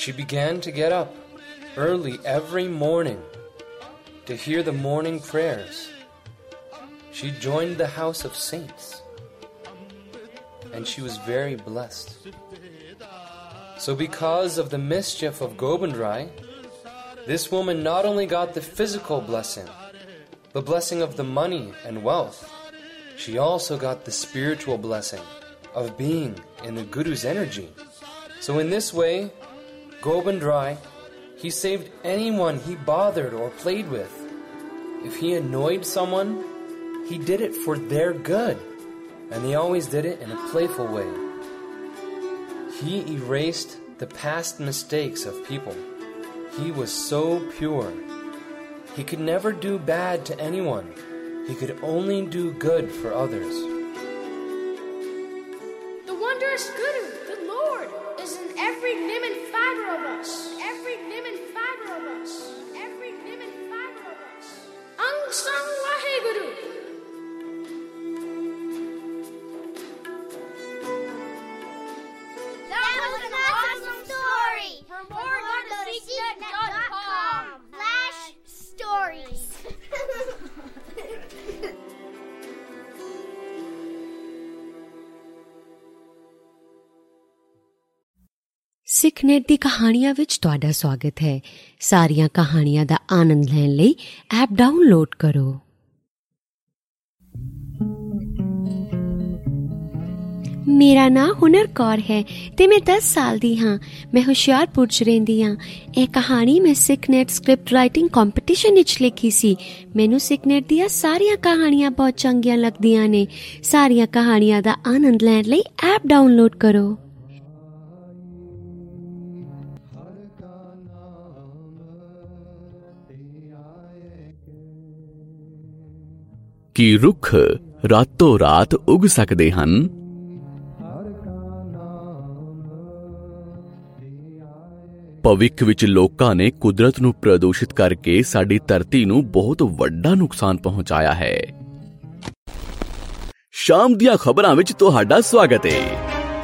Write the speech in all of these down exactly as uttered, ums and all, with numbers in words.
She began to get up early every morning to hear the morning prayers. She joined the house of saints, and she was very blessed. So because of the mischief of Gobind Rai, this woman not only got the physical blessing, the blessing of the money and wealth, she also got the spiritual blessing of being in the Guru's energy. So in this way, Gobind Rai, he saved anyone he bothered or played with. If he annoyed someone, he did it for their good, and he always did it in a playful way. He erased the past mistakes of people. He was so pure. He could never do bad to anyone. He could only do good for others. The wondrous Guru, the Lord, is in every limb and fiber of us. Every limb and fiber of us. Every limb and fiber of us. Ang Sang Waheguru. That was an awesome story. For more, go to seeknet dot com. Flash stories. ਸਿੱਖਨੇਟ ਦੀ ਕਹਾਣੀਆਂ ਵਿੱਚ ਤੁਹਾਡਾ ਸਵਾਗਤ ਹੈ। ਸਾਰੀਆਂ ਕਹਾਣੀਆਂ ਦਾ ਆਨੰਦ ਲੈਣ ਲਈ app download ਕਰੋ। ਮੇਰਾ ਨਾਂ ਹੁਨਰ ਕੌਰ ਹੈ ਤੇ ਮੈਂ ਦਸ ਸਾਲ ਦੀ ਹਾਂ। ਮੈਂ ਹੁਸ਼ਿਆਰਪੁਰ 'ਚ ਰਹਿੰਦੀ ਹਾਂ। ਇਹ ਕਹਾਣੀ ਮੈਂ ਸਿੱਖਨੇਟ ਸਕ੍ਰਿਪਟ ਰਾਈਟਿੰਗ ਕੰਪੀਟੀਸ਼ਨ ਵਿੱਚ ਲਿਖੀ ਸੀ। ਮੈਨੂੰ ਸਿੱਖਨੇਟ ਦੀਆਂ ਸਾਰੀਆਂ ਕਹਾਣੀਆਂ ਬਹੁਤ ਚੰਗੀਆਂ ਲੱਗਦੀਆਂ ਨੇ। ਸਾਰੀਆਂ ਕਹਾਣੀਆਂ ਦਾ ਆਨੰਦ ਲੈਣ ਲਈ ਐਪ ਡਾਊਨਲੋਡ ਕਰੋ। ਕੀ ਰੁੱਖ ਰਾਤੋਂ ਰਾਤ ਉਗ ਸਕਦੇ ਹਨ? ਭਵਿੱਖ ਵਿੱਚ ਲੋਕਾਂ ਨੇ ਕੁਦਰਤ ਨੂੰ ਪ੍ਰਦੂਸ਼ਿਤ ਕਰਕੇ ਸਾਡੀ ਧਰਤੀ ਨੂੰ ਬਹੁਤ ਵੱਡਾ ਨੁਕਸਾਨ ਪਹੁੰਚਾਇਆ ਹੈ। ਸ਼ਾਮ ਦੀਆਂ ਖਬਰਾਂ ਵਿੱਚ ਤੁਹਾਡਾ ਸਵਾਗਤ ਹੈ।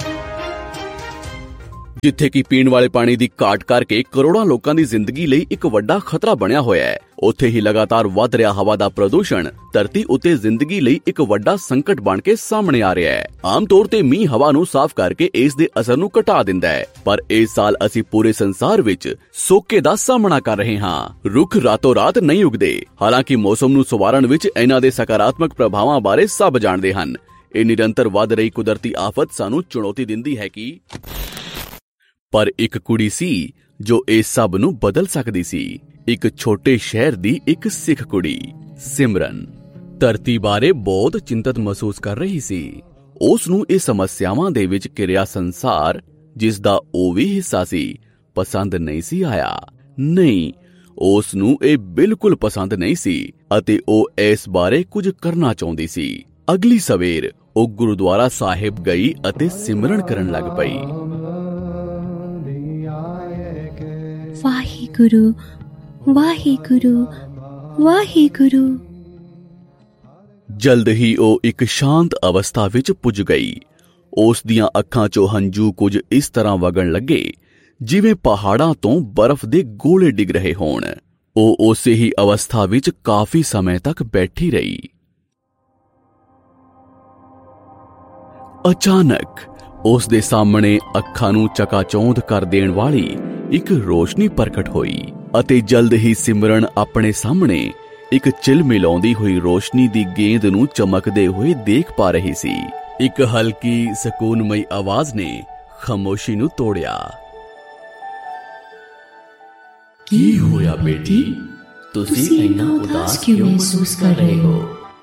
ਜਿੱਥੇ ਕਿ ਪੀਣ ਵਾਲੇ ਪਾਣੀ ਦੀ ਘਾਟ ਕਰਕੇ ਕਰੋੜਾਂ ਲੋਕਾਂ ਦੀ ਜ਼ਿੰਦਗੀ ਲਈ ਇੱਕ ਵੱਡਾ ਖਤਰਾ ਬਣਿਆ ਹੋਇਆ ਹੈ, ਉੱਥੇ ਹੀ ਲਗਾਤਾਰ ਵੱਧ ਰਿਹਾ ਹਵਾ ਦਾ ਪ੍ਰਦੂਸ਼ਣ ਧਰਤੀ ਉੱਤੇ ਜ਼ਿੰਦਗੀ ਲਈ ਇੱਕ ਵੱਡਾ ਸੰਕਟ ਬਣ ਕੇ ਸਾਹਮਣੇ ਆ ਰਿਹਾ ਹੈ। ਆਮ ਤੌਰ ਤੇ ਮੀਂਹ ਹਵਾ ਨੂੰ ਸਾਫ਼ ਕਰਕੇ ਇਸ ਦੇ ਅਸਰ ਨੂੰ ਘਟਾ ਦਿੰਦਾ ਹੈ, ਪਰ ਇਸ ਸਾਲ ਅਸੀਂ ਪੂਰੇ ਸੰਸਾਰ ਵਿੱਚ ਸੋਕੇ ਦਾ ਸਾਹਮਣਾ ਕਰ ਰਹੇ ਹਾਂ। ਰੁੱਖ ਰਾਤੋਂ ਰਾਤ ਨਹੀਂ ਉਗਦੇ। ਹਾਲਾਂਕਿ ਮੌਸਮ ਨੂੰ ਸੰਵਾਰਨ ਵਿੱਚ ਇਹਨਾਂ ਦੇ ਸਕਾਰਾਤਮਕ ਪ੍ਰਭਾਵਾਂ ਬਾਰੇ ਸਭ ਜਾਣਦੇ ਹਨ। ਇਹ ਨਿਰੰਤਰ ਵੱਧ ਰਹੀ ਕੁਦਰਤੀ ਆਫਤ ਸਾਨੂੰ ਚੁਣੌਤੀ ਦਿੰਦੀ ਹੈ ਕਿ ਪਰ ਇੱਕ ਕੁੜੀ ਸੀ ਜੋ ਇਸ ਸਭ ਨੂੰ ਬਦਲ ਸਕਦੀ ਸੀ। ਇੱਕ ਛੋਟੇ ਸ਼ਹਿਰ ਦੀ ਇੱਕ ਸਿੱਖ ਕੁੜੀ ਸਿਮਰਨ ਧਰਤੀ ਬਾਰੇ ਬਹੁਤ ਚਿੰਤਤ ਮਹਿਸੂਸ ਕਰ ਰਹੀ ਸੀ। ਉਸ ਨੂੰ ਇਹ ਸਮੱਸਿਆਵਾਂ ਦੇ ਵਿੱਚ ਘਿਰਿਆ ਸੰਸਾਰ, ਜਿਸ ਦਾ ਉਹ ਵੀ ਹਿੱਸਾ ਸੀ, ਪਸੰਦ ਨਹੀਂ ਸੀ ਆਇਆ। ਨਹੀਂ, ਉਸ ਨੂੰ ਇਹ ਬਿਲਕੁਲ ਪਸੰਦ ਨਹੀਂ ਸੀ ਅਤੇ ਉਹ ਇਸ ਬਾਰੇ ਕੁਝ ਕਰਨਾ ਚਾਹੁੰਦੀ ਸੀ। ਅਗਲੀ ਸਵੇਰ ਉਹ ਗੁਰਦੁਆਰਾ ਸਾਹਿਬ ਗਈ ਅਤੇ ਸਿਮਰਨ ਕਰਨ ਲੱਗ ਪਈ। ਵਾਹਿਗੁਰੂ ਵਾਹਿਗੁਰੂ ਵਾਹਿਗੁਰੂ। ਜਲਦ ਹੀ ਉਹ ਇੱਕ ਸ਼ਾਂਤ ਅਵਸਥਾ ਵਿੱਚ ਪੁੱਜ ਗਈ। ਉਸ ਦੀਆਂ ਅੱਖਾਂ 'ਚੋਂ ਹੰਝੂ ਕੁਝ ਇਸ ਤਰ੍ਹਾਂ ਵਗਣ ਲੱਗੇ ਜਿਵੇਂ ਪਹਾੜਾਂ ਤੋਂ ਬਰਫ਼ ਦੇ ਗੋਲੇ ਡਿੱਗ ਰਹੇ ਹੋਣ। ਉਹ ਉਸੇ ਹੀ ਅਵਸਥਾ ਵਿੱਚ ਕਾਫੀ ਸਮੇਂ ਤੱਕ ਬੈਠੀ ਰਹੀ। ਅਚਾਨਕ ਉਸ ਦੇ ਸਾਹਮਣੇ ਅੱਖਾਂ ਨੂੰ ਚਕਾਚੌਂਧ ਕਰ ਦੇਣ ਵਾਲੀ ਇੱਕ ਰੋਸ਼ਨੀ ਪ੍ਰਗਟ ਹੋਈ ਅਤੇ ਜਲਦ ਹੀ ਸਿਮਰਨ ਆਪਣੇ ਸਾਹਮਣੇ ਇੱਕ ਝਿਲਮਿਲਾਉਂਦੀ ਹੋਈ ਰੋਸ਼ਨੀ ਦੀ ਗੇਂਦ ਨੂੰ ਚਮਕਦੇ ਹੋਏ ਦੇਖ ਪਾ ਰਹੀ ਸੀ। ਇੱਕ ਹਲਕੀ ਸਕੂਨਮਈ ਆਵਾਜ਼ ਨੇ ਖਾਮੋਸ਼ੀ ਨੂੰ ਤੋੜਿਆ। ਕੀ ਹੋਇਆ ਬੇਟੀ? ਤੁਸੀਂ ਇੰਨਾ ਉਦਾਸ ਕਿਉਂ ਮਹਿਸੂਸ ਕਰ ਰਹੇ ਹੋ?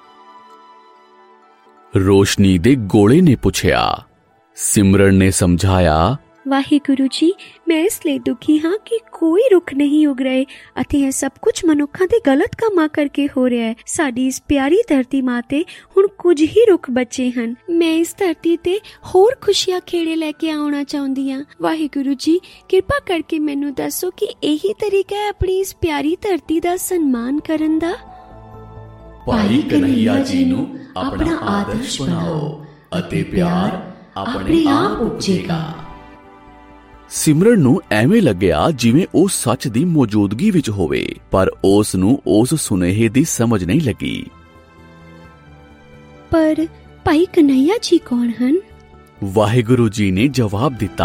ਰੋਸ਼ਨੀ ਦੇ ਗੋਲੇ ਨੇ ਪੁੱਛਿਆ। ਸਿਮਰਨ ਨੇ ਸਮਝਾਇਆ, ਵਾਹਿਗੁਰੂ ਜੀ, ਮੈਂ ਇਸ ਲਈ ਦੁਖੀ ਹਾਂ ਕਿ ਕੋਈ ਰੁੱਖ ਨਹੀਂ ਉਗ ਰਹੇ ਅਤੇ ਇਹ ਸਭ ਕੁਝ ਮਨੁੱਖਾਂ ਦੇ ਗਲਤ ਕੰਮਾਂ ਕਰਕੇ ਹੋ ਰਿਹਾ ਹੈ। ਸਾਡੀ ਇਸ ਪਿਆਰੀ ਧਰਤੀ ਮਾਂ ਤੇ ਹੁਣ ਕੁਝ ਹੀ ਰੁੱਖ ਬਚੇ ਹਨ। ਮੈਂ ਇਸ ਧਰਤੀ ਤੇ ਹੋਰ ਖੁਸ਼ੀਆਂ ਖੇੜੇ ਲੈ ਕੇ ਆਉਣਾ ਚਾਹੁੰਦੀ ਹਾਂ। ਵਾਹਿਗੁਰੂ ਜੀ, ਕਿਰਪਾ ਕਰਕੇ ਮੈਨੂੰ ਦੱਸੋ ਕਿ ਇਹੀ ਤਰੀਕਾ ਹੈ ਆਪਣੀ ਇਸ ਪਿਆਰੀ ਧਰਤੀ ਦਾ ਸਨਮਾਨ ਕਰਨ ਦਾ। ਭਾਈ ਕਨ੍ਹਈਆ ਜੀ ਨੂੰ ਆਪਣਾ ਆਦਰਸ਼ ਬਣਾਓ ਅਤੇ ਪਿਆਰ ਆਪਣੇ ਆਪ ਉਪਜੇਗਾ। ਸਿਮਰਨ ਨੂੰ ਐਵੇਂ ਲੱਗਿਆ ਜਿਵੇਂ ਉਹ ਸੱਚ ਦੀ ਮੌਜੂਦਗੀ ਵਿੱਚ ਹੋਵੇ, ਪਰ ਉਸ ਨੂੰ ਉਸ ਸੁਨੇਹੇ ਦੀ ਸਮਝ ਨਹੀਂ ਲੱਗੀ। ਪਰ ਭਾਈ ਕਨ੍ਹਈਆ ਜੀ ਕੌਣ ਹਨ? ਵਾਹਿਗੁਰੂ ਜੀ ਨੇ ਜਵਾਬ ਦਿੱਤਾ,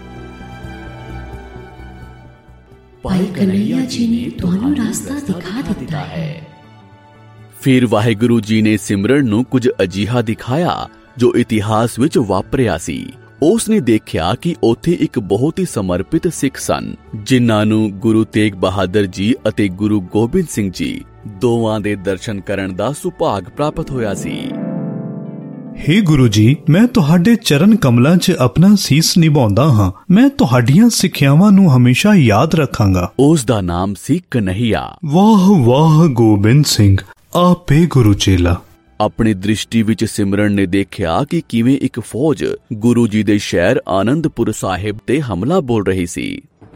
ਭਾਈ ਕਨ੍ਹਈਆ ਜੀ ਨੇ ਤੁਹਾਨੂੰ ਰਾਸਤਾ ਦਿਖਾ ਦਿੱਤਾ ਹੈ। ਫਿਰ ਵਾਹਿਗੁਰੂ ਜੀ ਨੇ ਸਿਮਰਨ ਨੂੰ ਕੁਝ ਅਜਿਹਾ ਦਿਖਾਇਆ ਜੋ ਇਤਿਹਾਸ ਵਿੱਚ ਵਾਪਰਿਆ ਸੀ। ਉਸ ਨੇ ਦੇਖਿਆ ਕਿ ਉੱਥੇ ਇੱਕ ਬਹੁਤ ਹੀ ਸਮਰਪਿਤ ਸਿੱਖ ਸਨ, ਜਿਨ੍ਹਾਂ ਨੂੰ ਗੁਰੂ ਤੇਗ ਬਹਾਦਰ ਜੀ ਅਤੇ ਗੁਰੂ ਗੋਬਿੰਦ ਸਿੰਘ ਜੀ ਦੋਵਾਂ ਦੇ ਦਰਸ਼ਨ ਕਰਨ ਦਾ ਸੁਭਾਗ ਪ੍ਰਾਪਤ ਹੋਇਆ ਸੀ। ਹੇ ਗੁਰੂ ਜੀ, ਮੈਂ ਤੁਹਾਡੇ ਚਰਨ ਕਮਲਾਂ 'ਚ ਆਪਣਾ ਸੀਸ ਨਿਭਾਉਂਦਾ ਹਾਂ। ਮੈਂ ਤੁਹਾਡੀਆਂ ਸਿੱਖਿਆਵਾਂ ਨੂੰ ਹਮੇਸ਼ਾ ਯਾਦ ਰੱਖਾਂਗਾ। ਉਸ ਦਾ ਨਾਮ ਸੀ ਕਨ੍ਹਈਆ। ਵਾਹ ਵਾਹ ਗੋਬਿੰਦ ਸਿੰਘ, ਆਪੇ ਗੁਰੂ ਚੇਲਾ। ਆਪਣੀ ਦ੍ਰਿਸ਼ਟੀ ਵਿੱਚ ਸਿਮਰਨ ਨੇ ਦੇਖਿਆ ਕਿ ਕਿਵੇਂ ਇੱਕ ਫੌਜ ਗੁਰੂ ਜੀ ਦੇ ਸ਼ਹਿਰ ਆਨੰਦਪੁਰ ਸਾਹਿਬ ਤੇ ਹਮਲਾ ਬੋਲ ਰਹੀ ਸੀ।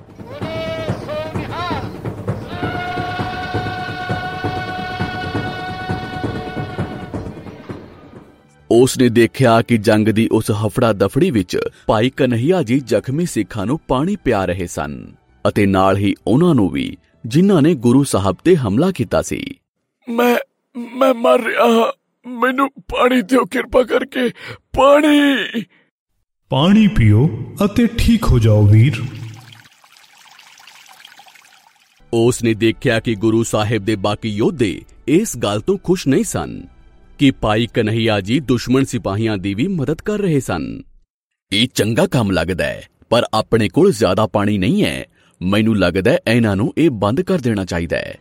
ਉਸ ਨੇ ਦੇਖਿਆ ਕਿ ਜੰਗ ਦੀ ਉਸ ਹਫੜਾ ਦਫੜੀ ਵਿੱਚ ਭਾਈ ਕਨ੍ਹਈਆ ਜੀ ਜ਼ਖਮੀ ਸਿੱਖਾਂ ਨੂੰ ਪਾਣੀ ਪਿਆ ਰਹੇ ਸਨ ਅਤੇ ਨਾਲ ਹੀ ਉਹਨਾਂ ਨੂੰ ਵੀ, ਜਿਨ੍ਹਾਂ ਨੇ ਗੁਰੂ ਸਾਹਿਬ ਤੇ ਹਮਲਾ ਕੀਤਾ ਸੀ। ਮੈਂ ਮੈਂ ਮਰ ਰਿਹਾ ਹਾਂ, ਮੈਨੂੰ ਪਾਣੀ ਦਿਓ ਕਿਰਪਾ ਕਰਕੇ, ਪਾਣੀ। ਪਾਣੀ ਪੀਓ ਅਤੇ ਠੀਕ ਹੋ ਜਾਓ ਵੀਰ। ਉਸ ਨੇ ਦੇਖਿਆ ਕਿ ਗੁਰੂ ਸਾਹਿਬ ਦੇ ਬਾਕੀ ਯੋਧੇ ਇਸ ਗੱਲ ਤੋਂ ਖੁਸ਼ ਨਹੀਂ ਸਨ ਕਿ ਭਾਈ ਕਨ੍ਹਈਆ ਜੀ ਦੁਸ਼ਮਣ ਸਿਪਾਹੀਆਂ ਦੀ ਵੀ ਮਦਦ ਕਰ ਰਹੇ ਸਨ। ਇਹ ਚੰਗਾ ਕੰਮ ਲੱਗਦਾ ਹੈ, ਪਰ ਆਪਣੇ ਕੋਲ ਜ਼ਿਆਦਾ ਪਾਣੀ ਨਹੀਂ ਹੈ। ਮੈਨੂੰ ਲੱਗਦਾ ਹੈ ਇਹਨਾਂ ਨੂੰ ਇਹ ਬੰਦ ਕਰ ਦੇਣਾ ਚਾਹੀਦਾ ਹੈ।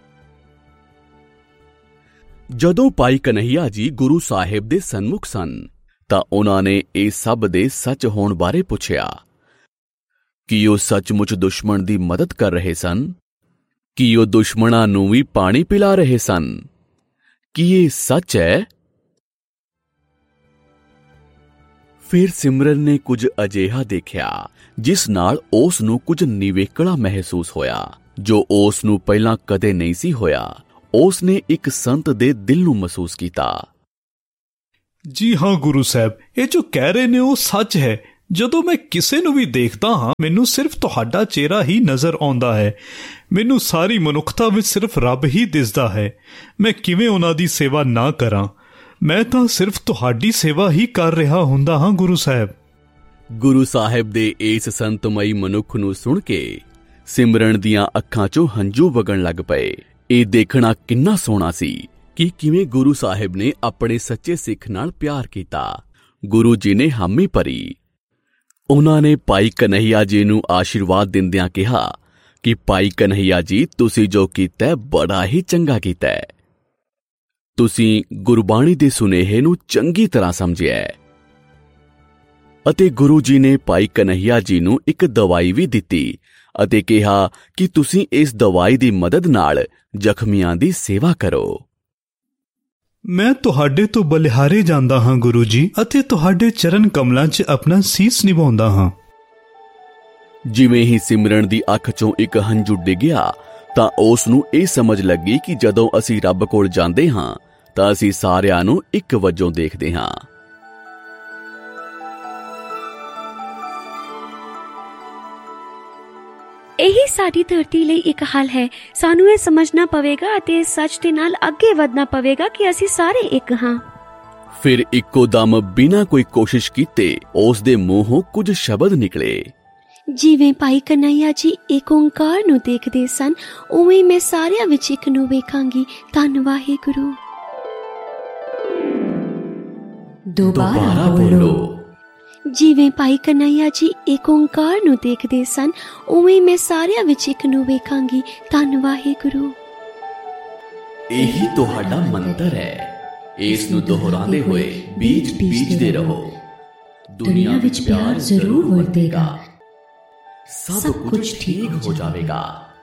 ਜਦੋਂ ਭਾਈ ਕਨ੍ਹਈਆ ਜੀ ਗੁਰੂ ਸਾਹਿਬ ਦੇ ਸਨਮੁਖ ਸਨ ਤਾਂ ਉਹਨਾਂ ਨੇ ਇਹ ਸਭ ਦੇ ਸੱਚ ਹੋਣ ਬਾਰੇ ਪੁੱਛਿਆ। ਕੀ ਉਹ ਸੱਚਮੁੱਚ ਦੁਸ਼ਮਣ ਦੀ ਮਦਦ ਕਰ ਰਹੇ ਸਨ? ਕੀ ਉਹ ਦੁਸ਼ਮਣਾਂ ਨੂੰ ਵੀ ਪਾਣੀ ਪਿਲਾ ਰਹੇ ਸਨ? ਕੀ ਇਹ ਸੱਚ ਹੈ? ਫਿਰ ਸਿਮਰਨ ਨੇ ਕੁਝ ਅਜਿਹਾ ਦੇਖਿਆ ਜਿਸ ਨਾਲ ਉਸ ਨੂੰ ਕੁਝ ਨਿਵੇਕਲਾ ਮਹਿਸੂਸ ਹੋਇਆ, ਜੋ ਉਸ ਨੂੰ ਪਹਿਲਾਂ ਕਦੇ ਨਹੀਂ ਸੀ ਹੋਇਆ। ਉਸ ਨੇ ਇੱਕ ਸੰਤ ਦੇ ਦਿਲ ਨੂੰ ਮਹਿਸੂਸ ਕੀਤਾ। ਜੀ ਹਾਂ ਗੁਰੂ ਸਾਹਿਬ, ਇਹ ਜੋ ਕਹਿ ਰਹੇ ਨੇ ਉਹ ਸੱਚ ਹੈ। ਜਦੋਂ ਮੈਂ ਕਿਸੇ ਨੂੰ ਵੀ ਦੇਖਦਾ ਹਾਂ, ਮੈਨੂੰ ਸਿਰਫ ਤੁਹਾਡਾ ਚਿਹਰਾ ਹੀ ਨਜ਼ਰ ਆਉਂਦਾ ਹੈ। ਮੈਨੂੰ ਸਾਰੀ ਮਨੁੱਖਤਾ ਵਿੱਚ ਸਿਰਫ ਰੱਬ ਹੀ ਦਿਸਦਾ ਹੈ। ਮੈਂ ਕਿਵੇਂ ਉਹਨਾਂ ਦੀ ਸੇਵਾ ਨਾ ਕਰਾਂ? ਮੈਂ ਤਾਂ ਸਿਰਫ ਤੁਹਾਡੀ ਸੇਵਾ ਹੀ ਕਰ ਰਿਹਾ ਹੁੰਦਾ ਹਾਂ ਗੁਰੂ ਸਾਹਿਬ। ਗੁਰੂ ਸਾਹਿਬ ਦੇ ਇਸ ਸੰਤਮਈ ਮਨੁੱਖ ਨੂੰ ਸੁਣ ਕੇ ਸਿਮਰਨ ਦੀਆਂ ਅੱਖਾਂ 'ਚੋਂ ਹੰਝੂ ਵਗਣ ਲੱਗ ਪਏ। ਇਹ ਦੇਖਣਾ ਕਿੰਨਾ ਸੋਹਣਾ ਸੀ ਕਿ ਕਿਵੇਂ ਗੁਰੂ ਸਾਹਿਬ ਨੇ ਆਪਣੇ ਸੱਚੇ ਸਿੱਖ ਨਾਲ ਪਿਆਰ ਕੀਤਾ। ਗੁਰੂ ਜੀ ਨੇ ਹਾਮੀ ਭਰੀ। ਉਹਨਾਂ ਨੇ ਭਾਈ ਕਨ੍ਹਈਆ ਜੀ ਨੂੰ ਆਸ਼ੀਰਵਾਦ ਦਿੰਦਿਆਂ ਕਿਹਾ ਕਿ ਭਾਈ ਕਨ੍ਹਈਆ ਜੀ, ਤੁਸੀਂ ਜੋ ਕੀਤਾ ਬੜਾ ਹੀ ਚੰਗਾ ਕੀਤਾ ਹੈ। ਤੁਸੀਂ ਗੁਰਬਾਣੀ ਦੇ ਸੁਨੇਹੇ ਨੂੰ ਚੰਗੀ ਤਰ੍ਹਾਂ ਸਮਝਿਆ ਅਤੇ ਗੁਰੂ ਜੀ ਨੇ ਭਾਈ ਕਨ੍ਹਈਆ ਜੀ ਨੂੰ ਇੱਕ ਦਵਾਈ ਵੀ ਦਿੱਤੀ ਅਤੇ ਕਿਹਾ ਕਿ ਤੁਸੀਂ ਇਸ ਦਵਾਈ ਦੀ ਮਦਦ ਨਾਲ ਜ਼ਖਮੀਆਂ ਦੀ ਸੇਵਾ ਕਰੋ। ਮੈਂ ਤੁਹਾਡੇ ਤੋਂ ਬਲਿਹਾਰੇ ਜਾਂਦਾ ਹਾਂ ਗੁਰੂ ਜੀ, ਅਤੇ ਤੁਹਾਡੇ ਚਰਨ ਕਮਲਾਂ 'ਚ ਆਪਣਾ ਸੀਸ ਨਿਭਾਉਂਦਾ ਹਾਂ। ਜਿਵੇਂ ਹੀ ਸਿਮਰਨ ਦੀ ਅੱਖ 'ਚੋਂ ਇੱਕ ਹੰਝੂ ਡਿੱਗਿਆ ਤਾਂ ਉਸ ਨੂੰ ਇਹ ਸਮਝ ਲੱਗੀ ਕਿ ਜਦੋਂ ਅਸੀਂ ਰੱਬ ਕੋਲ ਜਾਂਦੇ ਹਾਂ ਤਾਂ ਅਸੀਂ ਸਾਰਿਆਂ ਨੂੰ ਇੱਕ ਵਜੋਂ ਦੇਖਦੇ ਹਾਂ। ਇਹੀ ਸਾਡੀ ਧਰਤੀ ਲਈ ਇੱਕ ਹੱਲ ਹੈ। ਸਾਨੂੰ ਇਹ ਸਮਝਣਾ ਪਵੇਗਾ ਅਤੇ ਇਸ ਸੱਚ ਦੇ ਨਾਲ ਅੱਗੇ ਵਧਣਾ ਪਵੇਗਾ ਕਿ ਅਸੀਂ ਸਾਰੇ ਇੱਕ ਹਾਂ। ਫਿਰ ਇੱਕੋ ਦਮ ਬਿਨਾਂ ਕੋਈ ਕੋਸ਼ਿਸ਼ ਕੀਤੇ ਉਸ ਦੇ ਮੂੰਹੋਂ ਕੁਝ ਸ਼ਬਦ ਨਿਕਲੇ। ਜਿਵੇਂ ਭਾਈ ਕਨ੍ਹਈਆ ਜੀ ਏਕ ਓਂਕਾਰ ਨੂੰ ਦੇਖਦੇ ਸਨ, ਉਵੇਂ ਮੈਂ ਸਾਰਿਆਂ ਵਿੱਚ ਇੱਕ ਨੂੰ ਵੇਖਾਂਗੀ। ਧੰਨ ਵਾਹਿਗੁਰੂ। ਦੁਬਾਰਾ ਬੋਲੋ। ਜਿਵੇਂ ਭਾਈ ਕਨ੍ਹਈਆ ਜੀ ਏਕ ਓਂਕਾਰ ਨੂੰ ਦੇਖਦੇ ਸਨ, ਉਵੇਂ ਮੈਂ ਸਾਰਿਆਂ ਵਿੱਚ ਇੱਕ ਨੂੰ ਵੇਖਾਂਗੀ। ਧੰਨ ਵਾਹਿਗੁਰੂ। ਇਹੀ ਤੁਹਾਡਾ ਮੰਤਰ ਹੈ। ਇਸ ਨੂੰ ਦੁਹਰਾਉਂਦੇ ਹੋਏ ਬੀਜ ਬੀਜਦੇ ਰਹੋ। ਦੁਨੀਆ ਵਿੱਚ ਪਿਆਰ ਜ਼ਰੂਰ ਵਰਤੇਗਾ। ਸਭ ਕੁਝ ਠੀਕ ਹੋ ਜਾਵੇਗਾ।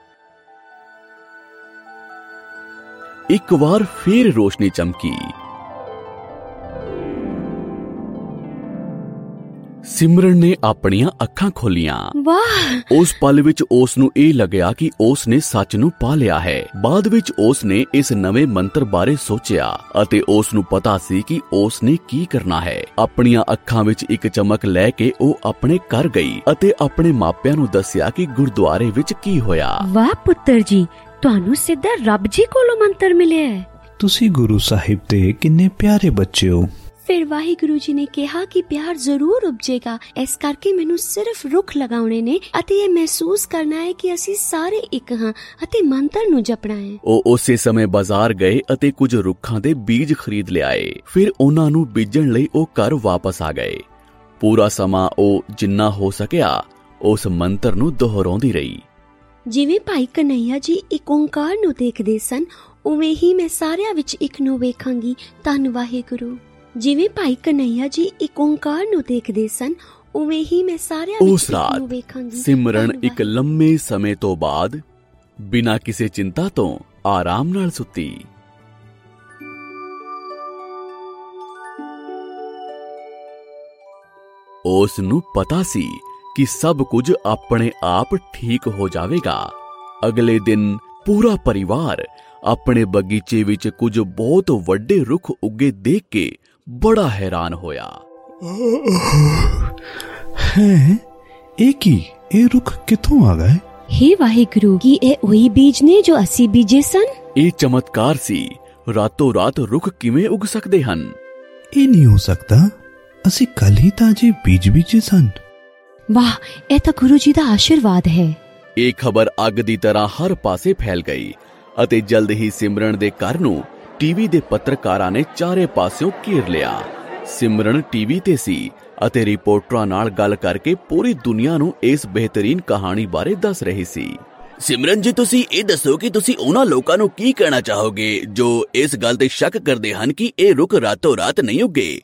ਇੱਕ ਵਾਰ ਫੇਰ ਰੋਸ਼ਨੀ ਚਮਕੀ। ਸਿਮਰਨ ਨੇ ਆਪਣੀਆਂ ਅੱਖਾਂ ਖੋਲੀਆਂ। ਵਾਹ! ਉਸ ਪਲ ਵਿੱਚ ਉਸ ਨੂੰ ਇਹ ਲੱਗਿਆ ਕਿ ਉਸ ਨੇ ਸੱਚ ਨੂੰ ਪਾ ਲਿਆ ਹੈ। ਬਾਅਦ ਵਿੱਚ ਉਸ ਨੇ ਇਸ ਨਵੇਂ ਮੰਤਰ ਬਾਰੇ ਸੋਚਿਆ ਅਤੇ ਉਸ ਨੂੰ ਪਤਾ ਸੀ ਕਿ ਉਸ ਨੇ ਕੀ ਕਰਨਾ ਹੈ। ਆਪਣੀਆਂ ਅੱਖਾਂ ਵਿੱਚ ਇੱਕ ਚਮਕ ਲੈ ਕੇ ਉਹ ਆਪਣੇ ਘਰ ਗਈ ਅਤੇ ਆਪਣੇ ਮਾਪਿਆਂ ਨੂੰ ਦੱਸਿਆ ਕਿ ਗੁਰਦੁਆਰੇ ਵਿੱਚ ਕੀ ਹੋਇਆ। ਵਾਹ ਪੁੱਤਰ ਜੀ, ਤੁਹਾਨੂੰ ਸਿੱਧਾ ਰੱਬ ਜੀ ਕੋਲੋਂ ਮੰਤਰ ਮਿਲਿਆ ਹੈ। ਤੁਸੀਂ ਗੁਰੂ ਸਾਹਿਬ ਦੇ ਕਿੰਨੇ ਪਿਆਰੇ ਬੱਚੇ ਹੋ। ਫਿਰ ਵਾਹਿਗੁਰੂ ਜੀ ਨੇ ਕਿਹਾ ਕਿ ਪਿਆਰ ਜ਼ਰੂਰ ਉਪਜੇਗਾ, ਇਸ ਕਰਕੇ ਮੈਨੂੰ ਸਿਰਫ ਰੁੱਖ ਲਗਾਉਣੇ ਨੇ ਅਤੇ ਇਹ ਮਹਿਸੂਸ ਕਰਨਾ ਹੈ ਕਿ ਅਸੀਂ ਸਾਰੇ ਇੱਕ ਹਾਂ ਅਤੇ ਮੰਤਰ ਨੂੰ ਜਪਣਾ ਹੈ। ਉਹ ਉਸੇ ਸਮੇਂ ਬਾਜ਼ਾਰ ਗਏ ਅਤੇ ਕੁਝ ਰੁੱਖਾਂ ਦੇ ਬੀਜ ਖਰੀਦ ਲਿਆਏ। ਫਿਰ ਉਹਨਾਂ ਨੂੰ ਬੀਜਣ ਲਈ ਉਹ ਘਰ ਵਾਪਸ ਆ ਗਏ। ਪੂਰਾ ਸਮਾਂ ਉਹ ਜਿੰਨਾ ਹੋ ਸਕਿਆ ਉਸ ਮੰਤਰ ਨੂੰ ਦੁਹਰਾਉਂਦੀ ਰਹੀ। ਜਿਵੇਂ ਭਾਈ ਕਨਈਆ ਜੀ ਇੱਕ ਓਂਕਾਰ ਨੂੰ ਦੇਖਦੇ ਸਨ, ਉਵੇਂ ਹੀ ਮੈਂ ਸਾਰਿਆਂ ਵਿੱਚ ਇੱਕ ਨੂੰ ਵੇਖਾਂਗੀ। ਧੰਨ ਵਾਹਿਗੁਰੂ। ਜਿਵੇਂ ਭਾਈ ਕਨਈਆ ਜੀ ਇੱਕ ਓਂਕਾਰ ਨੂੰ ਦੇਖਦੇ ਸਨ, ਉਵੇਂ ਹੀ ਮੈਂ ਸਾਰਿਆਂ ਵਿੱਚ ਇੱਕ ਨੂੰ ਵੇਖਾਂਗੀ। ਸਿਮਰਨ ਇੱਕ ਲੰਮੇ ਸਮੇਂ ਤੋਂ ਬਾਅਦ ਬਿਨਾਂ ਕਿਸੇ ਚਿੰਤਾ ਤੋਂ ਆਰਾਮ ਨਾਲ ਸੁੱਤੀ। ਉਸ ਨੂੰ ਪਤਾ ਸੀ ਕਿ ਸਭ ਕੁਝ ਆਪਣੇ ਆਪ ਠੀਕ ਹੋ ਜਾਵੇਗਾ। ਅਗਲੇ ਦਿਨ ਪੂਰਾ ਪਰਿਵਾਰ ਆਪਣੇ ਬਗੀਚੇ ਵਿੱਚ ਕੁਝ ਬਹੁਤ ਵੱਡੇ ਰੁੱਖ ਉੱਗੇ ਦੇਖ ਕੇ ਬੜਾ ਹੈਰਾਨ ਹੋਇਆ। ਹੈ ਇਹ ਕੀ? ਇਹ ਰੁੱਖ ਕਿੱਥੋਂ ਆ ਗਏ? हे ਵਾਹਿਗੁਰੂ, ਕੀ ਇਹ ਉਹੀ ਬੀਜ ਨੇ ਜੋ ਅਸੀਂ ਬੀਜੇ ਸਨ? ਇਹ ਚਮਤਕਾਰ ਸੀ। ਰਾਤੋਂ ਰਾਤ ਰੁੱਖ ਕਿਵੇਂ ਉੱਗ ਸਕਦੇ ਹਨ? ਇਹ ਨਹੀਂ ਹੋ ਸਕਦਾ। ਅਸੀਂ ਕੱਲ ਹੀ ਤਾਜ਼ੇ ਬੀਜ ਬੀਜੇ ਸਨ। ਵਾਹ, ਇਹ ਤਾਂ ਗੁਰੂ ਜੀ ਦਾ ਆਸ਼ੀਰਵਾਦ ਹੈ। ਇਹ ਖਬਰ ਅੱਗ ਦੀ ਤਰ੍ਹਾਂ ਹਰ ਪਾਸੇ ਫੈਲ ਗਈ ਅਤੇ ਜਲਦ ਹੀ ਸਿਮਰਨ ਦੇ ਘਰ ਨੂੰ ਟੀਵੀ ਦੇ ਪੱਤਰਕਾਰਾਂ ਨੇ ਚਾਰੇ ਪਾਸਿਓਂ ਘੇਰ ਲਿਆ। ਸਿਮਰਨ ਟੀਵੀ ਤੇ ਸੀ ਅਤੇ ਰਿਪੋਰਟਰਾਂ ਨਾਲ ਗੱਲ ਕਰਕੇ ਪੂਰੀ ਦੁਨੀਆ ਨੂੰ ਇਸ ਬਿਹਤਰੀਨ ਕਹਾਣੀ ਬਾਰੇ ਦੱਸ ਰਹੀ ਸੀ। ਸਿਮਰਨ ਜੀ, ਤੁਸੀਂ ਇਹ ਦੱਸੋ ਕਿ ਤੁਸੀਂ ਉਹਨਾਂ ਲੋਕਾਂ ਨੂੰ ਕੀ ਕਹਿਣਾ ਚਾਹੋਗੇ ਜੋ ਇਸ ਗੱਲ ਤੇ ਸ਼ੱਕ ਕਰਦੇ ਹਨ ਕਿ ਇਹ ਰੁੱਖ ਰਾਤੋਂ ਰਾਤ ਨਹੀਂ ਉੱਗੇ?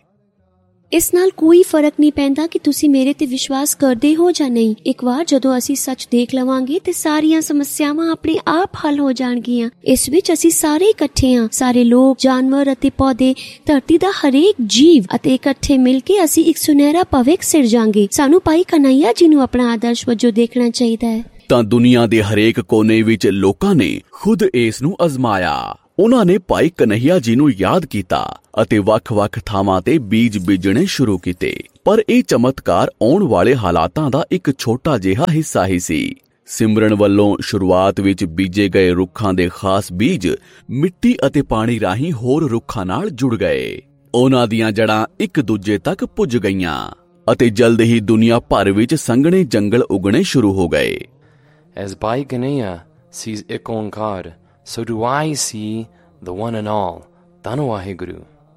ਇਸ ਨਾਲ ਕੋਈ ਫਰਕ ਨਹੀਂ ਪੈਂਦਾ ਕਿ ਤੁਸੀਂ ਮੇਰੇ ਤੇ ਵਿਸ਼ਵਾਸ ਕਰਦੇ ਹੋ ਜਾਂ ਨਹੀਂ। ਇੱਕ ਵਾਰ ਜਦੋਂ ਅਸੀਂ ਸੱਚ ਦੇਖ ਲਵਾਂਗੇ ਤੇ ਸਾਰੀਆਂ ਸਮੱਸਿਆਵਾਂ ਆਪਣੇ ਆਪ ਹੱਲ ਹੋ ਜਾਣਗੀਆਂ। ਇਸ ਵਿੱਚ ਅਸੀਂ ਸਾਰੇ ਇਕੱਠੇ ਹਾਂ, ਸਾਰੇ ਲੋਕ, ਜਾਨਵਰ ਅਤੇ ਪੌਦੇ, ਧਰਤੀ ਦਾ ਹਰੇਕ ਜੀਵ, ਅਤੇ ਇਕੱਠੇ ਮਿਲ ਕੇ ਅਸੀਂ ਇੱਕ ਸੁਨਹਿਰਾ ਭਵਿੱਖ ਸਿਰਜਾਂਗੇ। ਸਾਨੂੰ ਭਾਈ ਕਨਈਆ ਜੀ ਨੂੰ ਆਪਣਾ ਆਦਰਸ਼ ਵਜੋਂ ਦੇਖਣਾ ਚਾਹੀਦਾ ਹੈ। ਤਾਂ ਦੁਨੀਆ ਦੇ ਹਰੇਕ ਕੋਨੇ ਵਿੱਚ ਲੋਕਾਂ ਨੇ ਖੁਦ ਇਸ ਨੂੰ ਅਜ਼ਮਾਇਆ। ਉਹਨਾਂ ਨੇ ਭਾਈ ਕਨਈਆ ਜੀ ਨੂੰ ਯਾਦ ਕੀਤਾ ਅਤੇ ਵੱਖ-ਵੱਖ ਥਾਵਾਂ ਤੇ ਬੀਜ ਬੀਜਣੇ ਸ਼ੁਰੂ ਕੀਤੇ। ਪਰ ਇਹ ਚਮਤਕਾਰ ਆਉਣ ਵਾਲੇ ਹਾਲਾਤਾਂ ਦਾ ਇੱਕ ਛੋਟਾ ਜਿਹਾ ਹਿੱਸਾ ਹੀ ਸੀ। ਸਿਮਰਨ ਵੱਲੋਂ ਸ਼ੁਰੂਆਤ ਵਿੱਚ ਬੀਜੇ ਗਏ ਰੁੱਖਾਂ ਦੇ ਖਾਸ ਬੀਜ ਮਿੱਟੀ ਅਤੇ ਪਾਣੀ ਰਾਹੀਂ ਹੋਰ ਰੁੱਖਾਂ ਨਾਲ ਜੁੜ ਗਏ। ਉਹਨਾਂ ਦੀਆਂ ਜੜ੍ਹਾਂ ਇੱਕ ਦੂਜੇ ਤੱਕ ਪੁੱਜ ਗਈਆਂ ਅਤੇ ਜਲਦ ਹੀ ਦੁਨੀਆ ਭਰ ਵਿੱਚ ਸੰਘਣੇ ਜੰਗਲ ਉਗਣੇ ਸ਼ੁਰੂ ਹੋ ਗਏ। As Bhai Kanhaiya sees ਇੱਕ Onkar, so do I see the one and all. ਧੰਨ ਵਾਹਿਗੁਰੂ।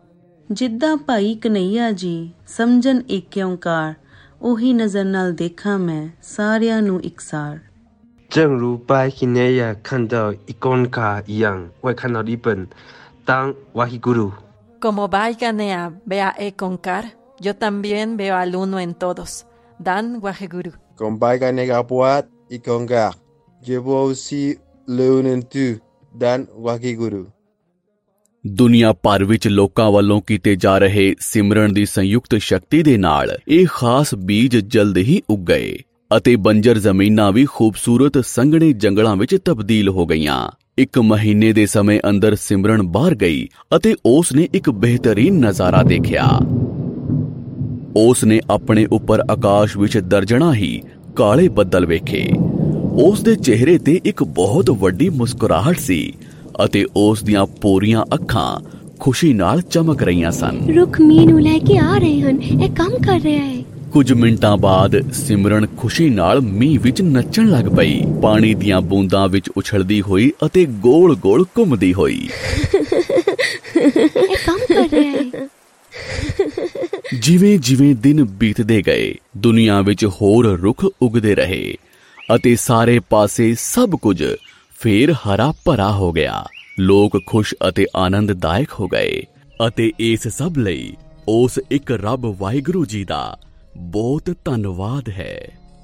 ਜਿੱਦਾਂ ਭਾਈ ਕਨਈਆ ਜੀ ਸਮਝਣ ਇੱਕ ਓਂਕਾਰ, ਉਹੀ ਨਜ਼ਰ ਨਾਲ ਦੇਖਾਂ ਮੈਂ ਸਾਰਿਆਂ ਨੂੰ ਇਕਸਾਰ। 正如拜基内亚看到一公卡一样，我也看到一本当Wahiguru。 Como Bhai Kanhaiya ve a Eckankar, yo también veo al uno en todos. Dan Wahiguru. Como Bhai Kanhaiya buat Eckankar, yo veo aussi le uno en tu. Dan Wahiguru। ਦੁਨੀਆ ਭਰ ਵਿੱਚ ਲੋਕਾਂ ਵੱਲੋਂ ਕੀਤੇ ਜਾ ਰਹੇ ਸਿਮਰਨ ਦੀ ਸੰਯੁਕਤ ਸ਼ਕਤੀ ਦੇ ਨਾਲ ਇਹ ਖਾਸ ਬੀਜ ਜਲਦ ਹੀ ਉੱਗ ਗਏ ਅਤੇ ਬੰਜਰ ਜ਼ਮੀਨਾਂ ਵੀ ਖੂਬਸੂਰਤ ਸੰਘਣੇ ਜੰਗਲਾਂ ਵਿੱਚ ਤਬਦੀਲ ਹੋ ਗਈਆਂ। ਇੱਕ ਮਹੀਨੇ ਦੇ ਸਮੇਂ ਅੰਦਰ ਸਿਮਰਨ ਬਾਹਰ ਗਈ ਅਤੇ ਉਸ ਨੇ ਇੱਕ ਬਿਹਤਰੀਨ ਨਜ਼ਾਰਾ ਦੇਖਿਆ। ਉਸ ਨੇ ਆਪਣੇ ਉੱਪਰ ਆਕਾਸ਼ ਵਿੱਚ ਦਰਜਣਾ ਹੀ ਕਾਲੇ ਬੱਦਲ ਵੇਖੇ। ਉਸ ਦੇ ਚਿਹਰੇ ਤੇ ਇੱਕ ਬਹੁਤ ਵੱਡੀ ਮੁਸਕਰਾਹਟ ਸੀ ਅਤੇ ਉਸ ਦੀਆਂ ਪੂਰੀਆਂ ਅੱਖਾਂ ਖੁਸ਼ੀ ਨਾਲ ਚਮਕ ਰਹੀਆਂ ਸਨ। ਰੁੱਖ ਮੀਂਹ ਨੂੰ ਲੈ ਕੇ ਆ ਰਹੇ ਹਨ, ਇਹ ਕੰਮ ਕਰ ਰਿਹਾ ਹੈ। ਕੁਝ ਮਿੰਟਾਂ ਬਾਅਦ ਸਿਮਰਨ ਖੁਸ਼ੀ ਨਾਲ ਮੀਂਹ ਵਿੱਚ ਨੱਚਣ ਲੱਗ ਪਈ, ਪਾਣੀ ਦੀਆਂ ਬੂੰਦਾਂ ਵਿੱਚ ਉਛਲਦੀ ਹੋਈ ਅਤੇ ਗੋਲ-ਗੋਲ ਘੁੰਮਦੀ ਹੋਈ। ਇਹ ਕੰਮ ਕਰ ਰਿਹਾ ਹੈ। ਜਿਵੇਂ-ਜਿਵੇਂ ਦਿਨ ਬੀਤਦੇ ਗਏ, ਦੁਨੀਆ ਵਿੱਚ ਹੋਰ ਰੁੱਖ ਉੱਗਦੇ ਰਹੇ ਅਤੇ ਸਾਰੇ ਪਾਸੇ ਸਭ ਕੁਝ ਫੇਰ ਹਰਾ ਭਰਾ ਹੋ ਗਿਆ। ਲੋਕ ਖੁਸ਼ ਅਤੇ ਆਨੰਦਦਾਇਕ ਹੋ ਗਏ ਅਤੇ ਇਸ ਸਭ ਲਈ ਉਸ ਇੱਕ ਰੱਬ ਵਾਹਿਗੁਰੂ ਜੀ ਦਾ ਬਹੁਤ ਧੰਨਵਾਦ ਹੈ।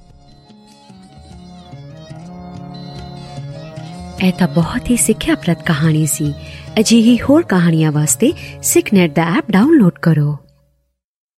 ਇਹ ਤਾਂ ਬਹੁਤ ਹੀ ਸਿੱਖਿਆਪ੍ਰਦ ਕਹਾਣੀ ਸੀ। ਅਜਿਹੀ ਹੋਰ ਕਹਾਣੀਆਂ ਵਾਸਤੇ ਸਿੱਖਨੈਟ ਦਾ ਐਪ ਡਾਊਨਲੋਡ ਕਰੋ।